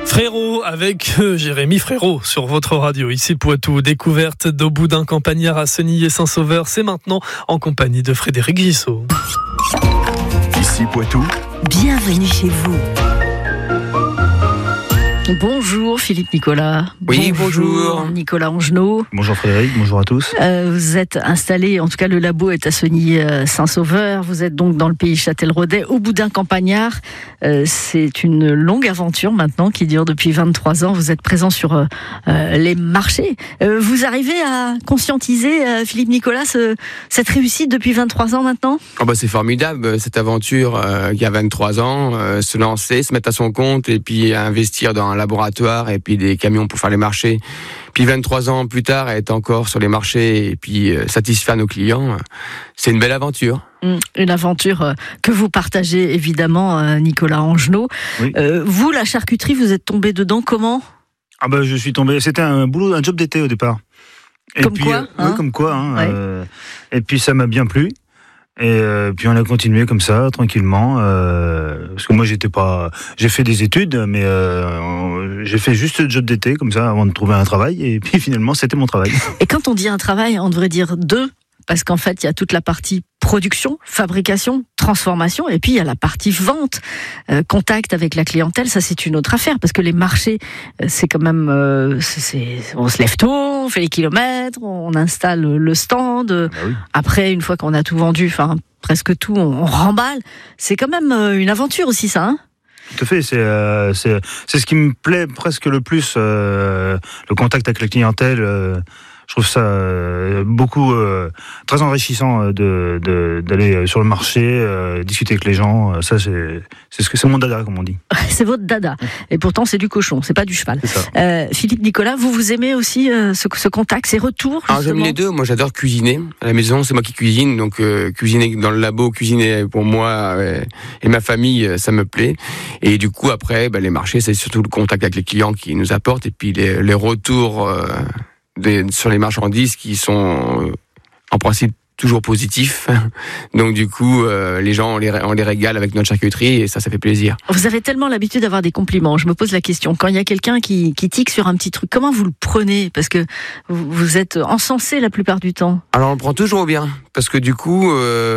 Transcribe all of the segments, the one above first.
Frérot avec Jérémy Frérot sur votre radio, ici Poitou. Découverte d'Au Boudin Campagnard à Senilly et Saint-Sauveur, c'est maintenant en compagnie de Frédéric Gissot. Ici Poitou. Bienvenue chez vous. Bonjour Philippe Nicolas. Oui, bonjour. Nicolas Angenot. Bonjour Frédéric, bonjour à tous. Vous êtes installé, en tout cas le labo est à Senilly Saint-Sauveur. Vous êtes donc dans le pays Châtelleraudais, Au Boudin Campagnard. C'est une longue aventure maintenant qui dure depuis 23 ans. Vous êtes présent sur les marchés. Vous arrivez à conscientiser, Philippe Nicolas, cette réussite depuis 23 ans maintenant ? C'est formidable cette aventure il y a 23 ans, se lancer, se mettre à son compte et puis investir dans un laboratoire et puis des camions pour faire les marchés. Puis 23 ans plus tard, être encore sur les marchés et puis satisfaire nos clients, c'est une belle aventure. Une aventure que vous partagez évidemment, Nicolas Angenot. Oui. Vous, la charcuterie, vous êtes tombé dedans comment ? Je suis tombé. C'était un job d'été au départ. Et comme puis, quoi oui, comme quoi. Ouais. Et puis ça m'a bien plu. Et puis on a continué comme ça, tranquillement. Parce que moi j'ai fait des études, mais j'ai fait juste le job d'été comme ça avant de trouver un travail. Et puis finalement c'était mon travail. Et quand on dit un travail, on devrait dire deux. Parce qu'en fait, il y a toute la partie production, fabrication, transformation, et puis il y a la partie vente, contact avec la clientèle. Ça, c'est une autre affaire, parce que les marchés, c'est quand même, on se lève tôt, on fait les kilomètres, on installe le stand. Oui. Après, une fois qu'on a tout vendu, enfin presque tout, on remballe. C'est quand même une aventure aussi, ça. Hein ? Tout à fait, c'est ce qui me plaît presque le plus, le contact avec la clientèle. Je trouve ça beaucoup très enrichissant d'aller sur le marché, discuter avec les gens. Ça, c'est mon dada, comme on dit. C'est votre dada. Et pourtant, c'est du cochon, c'est pas du cheval. Philippe Nicolas, vous aimez aussi ce contact, ces retours justement ? J'aime les deux. Moi, j'adore cuisiner. À la maison, c'est moi qui cuisine. Donc, cuisiner dans le labo, cuisiner pour moi et ma famille, ça me plaît. Et du coup, après, les marchés, c'est surtout le contact avec les clients qui nous apportent. Et puis, les retours... sur les marchandises qui sont en principe toujours positifs. Donc du coup, les gens, on les régale avec notre charcuterie et ça fait plaisir. Vous avez tellement l'habitude d'avoir des compliments. Je me pose la question, quand il y a quelqu'un qui tique sur un petit truc, comment vous le prenez ? Parce que vous êtes encensé la plupart du temps. Alors on le prend toujours bien, parce que du coup,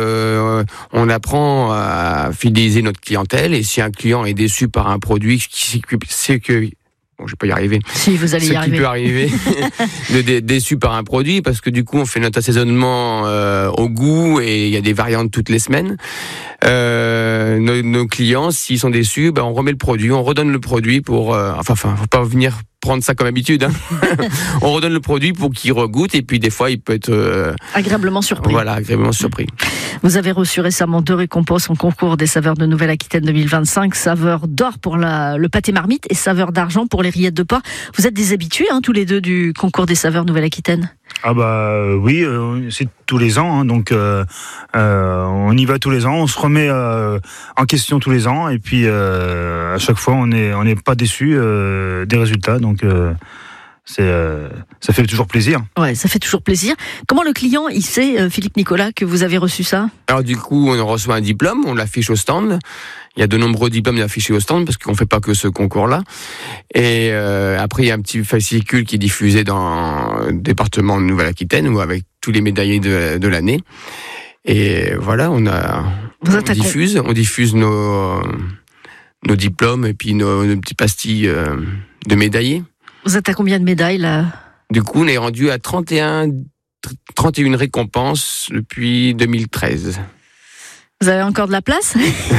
on apprend à fidéliser notre clientèle et si un client est déçu par un produit, c'est que... Bon, je vais pas y arriver. Si, vous allez y arriver. Ce qui peut arriver, déçu par un produit, parce que du coup, on fait notre assaisonnement au goût et il y a des variantes toutes les semaines. Nos clients, s'ils sont déçus, on remet le produit, on redonne le produit pour... faut pas venir prendre ça comme habitude. Hein. On redonne le produit pour qu'il regoute et puis des fois, il peut être... agréablement surpris. Voilà, agréablement surpris. Vous avez reçu récemment 2 récompenses en concours des saveurs de Nouvelle-Aquitaine 2025, saveur d'or pour le pâté marmite et saveur d'argent pour les rillettes de porc. Vous êtes des habitués, tous les deux, du concours des saveurs Nouvelle-Aquitaine ? Oui, c'est tous les ans, hein, donc on y va tous les ans, on se remet en question tous les ans et puis à chaque fois on n'est pas déçu des résultats, donc ça fait toujours plaisir. Ouais, ça fait toujours plaisir. Comment le client, il sait, Philippe Nicolas, que vous avez reçu ça ? Alors du coup, on reçoit un diplôme, on l'affiche au stand. Il y a de nombreux diplômes affichés au stand parce qu'on ne fait pas que ce concours-là. Et après, il y a un petit fascicule qui est diffusé dans le département de Nouvelle-Aquitaine ou avec tous les médaillés de l'année. Et voilà, on diffuse nos diplômes et puis nos petits pastilles de médaillés. Vous êtes à combien de médailles là ? Du coup, on est rendu à 31 récompenses depuis 2013. Vous avez encore de la place ?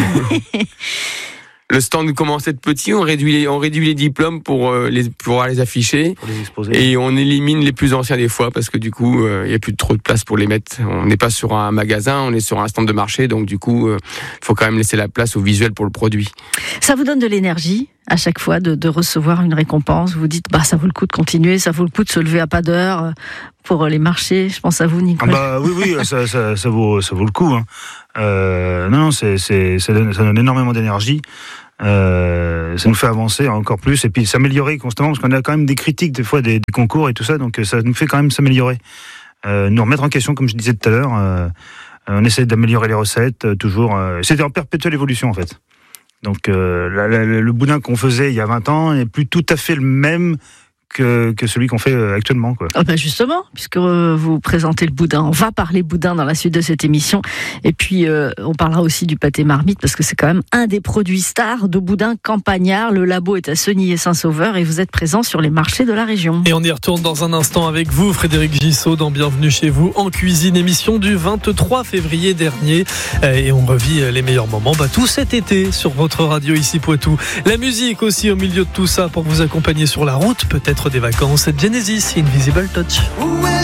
Le stand commence à être petit, on réduit les diplômes pour pouvoir les afficher. Pour les exposer. Et on élimine les plus anciens des fois parce que du coup, il n'y a plus trop de place pour les mettre. On n'est pas sur un magasin, on est sur un stand de marché, donc du coup, faut quand même laisser la place au visuel pour le produit. Ça vous donne de l'énergie à chaque fois de recevoir une récompense. Vous dites, ça vaut le coup de continuer, ça vaut le coup de se lever à pas d'heure pour les marchés. Je pense à vous, Nicolas. Oui, ça vaut le coup. Hein. Non, ça donne énormément d'énergie. Ça nous fait avancer encore plus et puis s'améliorer constamment parce qu'on a quand même des critiques des fois des concours et tout ça, donc ça nous fait quand même s'améliorer, nous remettre en question comme je disais tout à l'heure. On essaie d'améliorer les recettes toujours. C'est en perpétuelle évolution en fait. Donc le boudin qu'on faisait il y a 20 ans n'est plus tout à fait le même que celui qu'on fait actuellement, quoi. Ben justement, puisque vous présentez le boudin, on va parler boudin dans la suite de cette émission. Et puis, on parlera aussi du pâté marmite, parce que c'est quand même un des produits stars de boudin campagnard. Le labo est à Senilly et Saint-Sauveur et vous êtes présent sur les marchés de la région. Et on y retourne dans un instant avec vous, Frédéric Gissot, dans Bienvenue chez vous en cuisine, émission du 23 février dernier. Et on revit les meilleurs moments tout cet été sur votre radio ici Poitou. La musique aussi au milieu de tout ça pour vous accompagner sur la route, peut-être des vacances. Genesis, Invisible Touch.